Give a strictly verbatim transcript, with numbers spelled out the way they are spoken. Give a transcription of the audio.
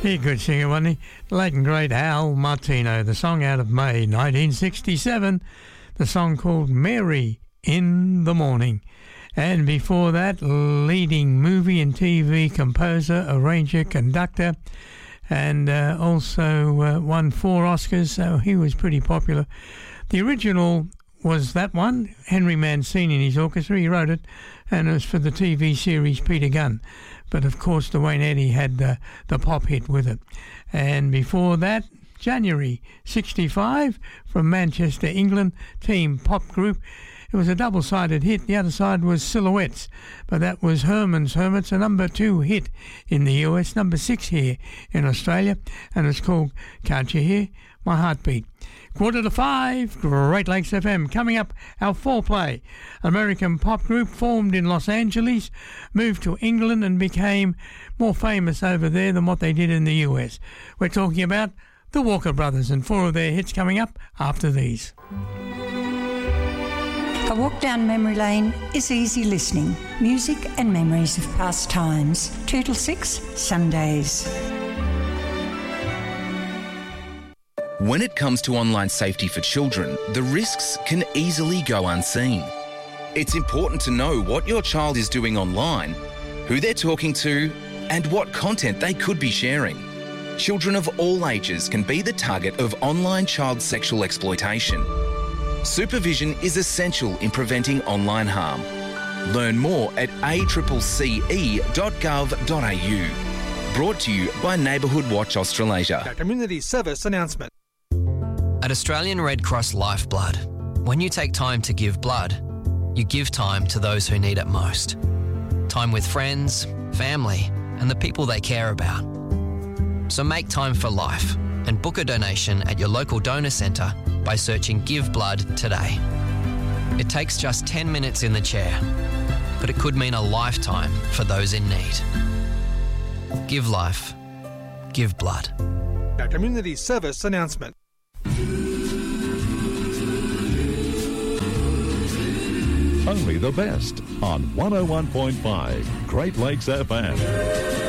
He could sing it, wasn't he? The late and great Al Martino. The song out of May nineteen sixty-seven. The song called Mary in the Morning. And before that, leading movie and T V composer, arranger, conductor, and uh, also uh, won four Oscars, so he was pretty popular. The original was that one, Henry Mancini and his orchestra. He wrote it, and it was for the T V series Peter Gunn. But of course, Duane Eddy had the, the pop hit with it. And before that, January sixty-five, from Manchester, England, Team Pop Group. It was a double-sided hit. The other side was Silhouettes, but that was Herman's Hermits, a number two hit in the U S, number six here in Australia, and it's called Can't You Hear My Heartbeat. Quarter to five, Great Lakes F M. Coming up, our foreplay. American pop group formed in Los Angeles, moved to England and became more famous over there than what they did in the U S. We're talking about the Walker Brothers, and four of their hits coming up after these. A walk down memory lane is easy listening. Music and memories of past times. Two till six, Sundays. When it comes to online safety for children, the risks can easily go unseen. It's important to know what your child is doing online, who they're talking to, and what content they could be sharing. Children of all ages can be the target of online child sexual exploitation. Supervision is essential in preventing online harm. Learn more at a c c c e dot gov dot a u. Brought to you by Neighbourhood Watch Australasia. A community service announcement. At Australian Red Cross Lifeblood, when you take time to give blood, you give time to those who need it most. Time with friends, family, and the people they care about. So make time for life and book a donation at your local donor centre by searching Give Blood today. It takes just ten minutes in the chair, but it could mean a lifetime for those in need. Give life. Give blood. A community service announcement. Only the best on one oh one point five Great Lakes F M.